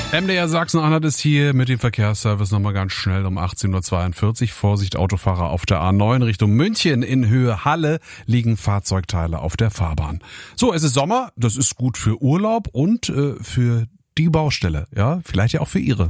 MDR Sachsen-Anhalt ist hier mit dem Verkehrsservice nochmal ganz schnell um 18.42 Uhr. Vorsicht, Autofahrer auf der A9 Richtung München. In Höhe Halle liegen Fahrzeugteile auf der Fahrbahn. So, es ist Sommer, das ist gut für Urlaub und für die Baustelle. Ja, vielleicht ja auch für Ihre.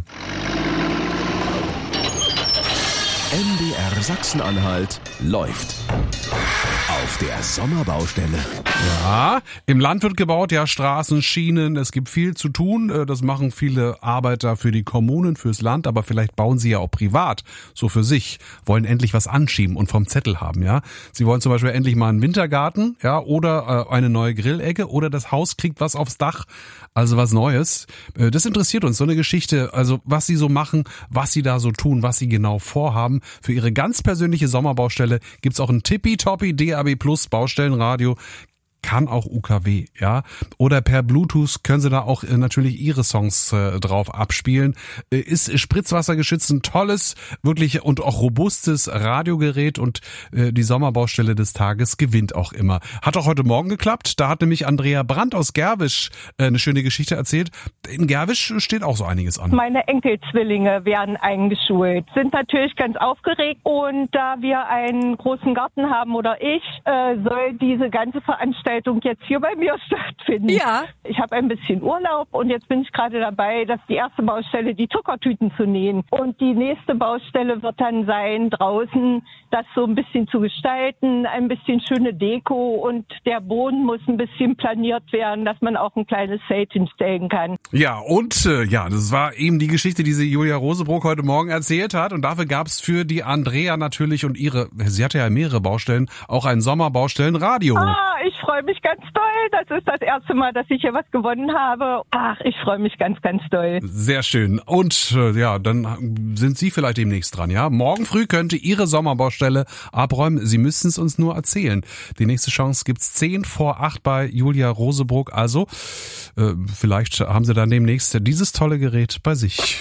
MDR Sachsen-Anhalt läuft. Auf der Sommerbaustelle. Ja, im Land wird gebaut, ja, Straßen, Schienen, es gibt viel zu tun. Das machen viele Arbeiter für die Kommunen, fürs Land, aber vielleicht bauen sie ja auch privat, so für sich, wollen endlich was anschieben und vom Zettel haben, ja. Sie wollen zum Beispiel endlich mal einen Wintergarten, ja, oder eine neue Grillecke oder das Haus kriegt was aufs Dach, also was Neues. Das interessiert uns, so eine Geschichte, also was sie so machen, was sie da so tun, was sie genau vorhaben. Für ihre ganz persönliche Sommerbaustelle gibt's auch ein tippitoppi DAB Plus Baustellenradio. Kann auch UKW, ja. Oder per Bluetooth können Sie da auch natürlich Ihre Songs drauf abspielen. Ist spritzwassergeschützt ein tolles, wirklich und auch robustes Radiogerät und die Sommerbaustelle des Tages gewinnt auch immer. Hat auch heute Morgen geklappt. Da hat nämlich Andrea Brandt aus Gerwisch eine schöne Geschichte erzählt. In Gerwisch steht auch so einiges an. Meine Enkelzwillinge werden eingeschult, sind natürlich ganz aufgeregt und da wir einen großen Garten haben oder ich, soll diese ganze Veranstaltung jetzt hier bei mir stattfinden. Ja. Ich habe ein bisschen Urlaub und jetzt bin ich gerade dabei, die erste Baustelle, die Zuckertüten zu nähen. Und die nächste Baustelle wird dann sein, draußen das so ein bisschen zu gestalten, ein bisschen schöne Deko und der Boden muss ein bisschen planiert werden, dass man auch ein kleines Zelt hinstellen kann. Ja, und das war eben die Geschichte, die sie Julia Rosebrock heute Morgen erzählt hat. Und dafür gab's für die Andrea natürlich und sie hatte ja mehrere Baustellen, auch ein Sommerbaustellenradio. Ich freue mich ganz doll. Das ist das erste Mal, dass ich hier was gewonnen habe. Ich freue mich ganz, ganz doll. Sehr schön. Und dann sind Sie vielleicht demnächst dran, ja? Morgen früh könnte Ihre Sommerbaustelle abräumen. Sie müssen es uns nur erzählen. Die nächste Chance gibt's 7:50 bei Julia Rosebrock. Also vielleicht haben Sie dann demnächst dieses tolle Gerät bei sich.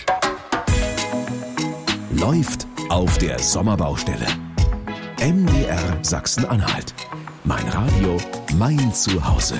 Läuft auf der Sommerbaustelle. MDR Sachsen-Anhalt. Mein Radio, mein Zuhause.